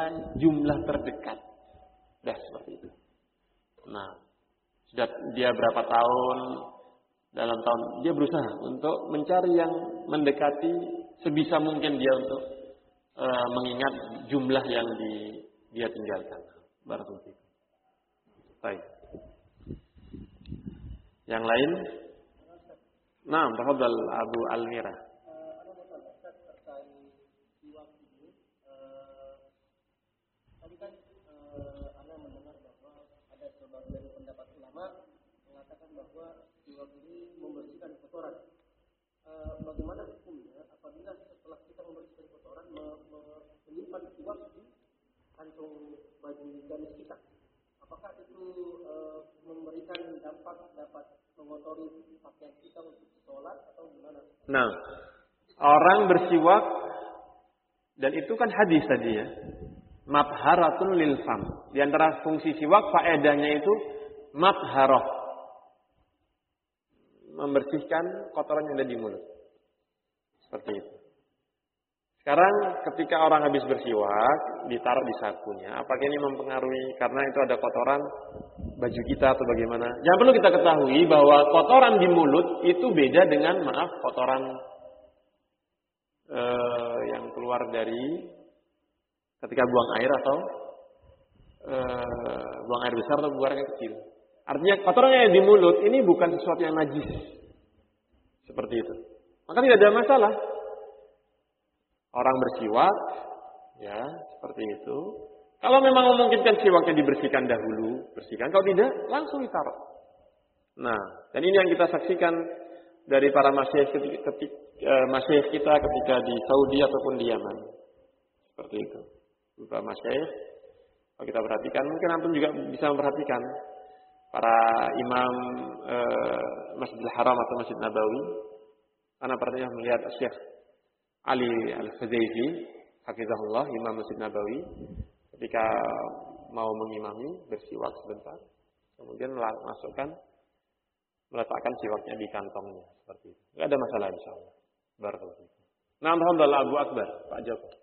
jumlah terdekat. Dah seperti itu. Nah, sudah dia berapa tahun, dalam tahun dia berusaha untuk mencari yang mendekati sebisa mungkin dia untuk mengingat jumlah yang dia tinggalkan. Barakallahu fiik. Baik. Yang lain? Nah, tafadhal Abu Almira. Tadi kan Anda mendengar bahwa ada sebagian pendapat ulama mengatakan bahwa siwak ini membersihkan kotoran. Bagaimana hukumnya apabila setelah kita membersihkan kotoran menyimpan siwak di kantung baju gamis kita? Apakah itu memberikan dampak dapat mengotori pakaian kita untuk sholat atau gimana? Nah, orang bersiwak dan itu kan hadis tadi ya. Mabharatun lil fam. Di antara fungsi siwak faedahnya itu mabharah. Membersihkan kotoran yang ada di mulut. Seperti itu. Sekarang ketika orang habis bersiwak, ditaruh di sakunya, apakah ini mempengaruhi karena itu ada kotoran baju kita atau bagaimana? Jangan perlu kita ketahui bahwa kotoran di mulut itu beda dengan kotoran yang keluar dari ketika buang air atau buang air besar atau buang air kecil. Artinya kotoran yang ada di mulut ini bukan sesuatu yang najis. Seperti itu. Maka tidak ada masalah. Orang bersiwak, ya seperti itu. Kalau memang memungkinkan siwaknya dibersihkan dahulu, bersihkan. Kalau tidak, langsung ditaruh. Nah, dan ini yang kita saksikan dari para masyayikh kita ketika di Saudi ataupun di Yaman. Seperti itu. Beberapa masyayikh, kalau kita perhatikan, mungkin antum juga bisa memperhatikan para imam Masjidil Haram atau Masjid Nabawi, karena pernah melihat Syekh Ali Al-Fazaifi, hafizahullah, Imam Masjid Nabawi, ketika mau mengimami bersiwak sebentar, kemudian meletakkan siwaknya di kantongnya seperti itu. Tidak ada masalah insyaallah. Barakallahu fiikum. Nah, alhamdulillah Abu Akbar, Pak Joko.